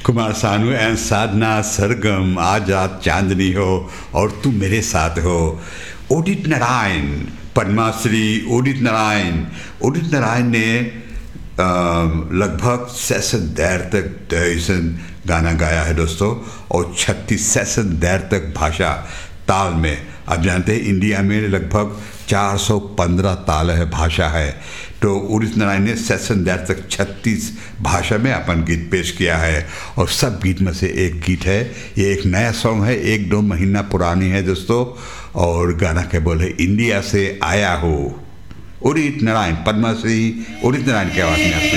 Kumar Sanu and Sadhana Sargam, आज रात चांदनी हो और तू मेरे साथ हो। उदित नारायण, पद्माश्री उदित नारायण ने लगभग 6 देर तक दर्शन गाना गाया है दोस्तों, और 36 सेशन देर तक भाषा ताल में। आप जानते हैं इंडिया में लगभग 415 ताल है, भाषा है। तो उदित नारायण ने सेशन देर तक 36 भाषा में अपन गीत पेश किया है, और सब गीत में से एक गीत है। ये एक नया सॉन्ग है, 1-2 महीना पुरानी है दोस्तों, और गाना के बोले इंडिया से आया हो। उदित नारायण, पद्मश्री उदित नारायण की आवाज़ में।